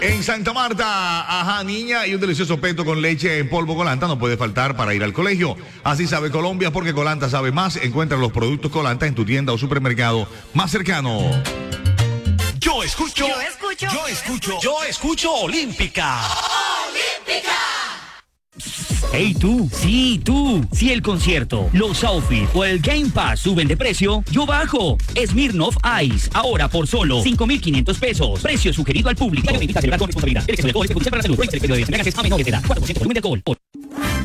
En Santa Marta, ajá, niña, y un delicioso peto con leche en polvo Colanta no puede faltar para ir al colegio. Así sabe Colombia, porque Colanta sabe más. Encuentra los productos Colanta en tu tienda o supermercado más cercano. Yo escucho Olímpica. ¡Olímpica! Hey tú, sí tú, si el concierto, los outfits o el Game Pass suben de precio, yo bajo. Smirnoff Ice, ahora por solo 5,500 pesos. Precio sugerido al público. Invita a celebrar con responsabilidad. El que se le para la salud. Prohíbe el periodo de entrega que es a menores de edad. 4% volumen de alcohol.